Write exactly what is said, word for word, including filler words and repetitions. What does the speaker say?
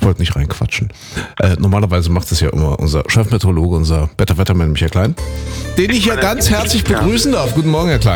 wollte nicht reinquatschen. Äh, normalerweise macht es ja immer unser Chefmeteorologe, unser Better Wetterman Michael Klein, den ich ja ganz herzlich begrüßen darf. Guten Morgen, Herr Klein.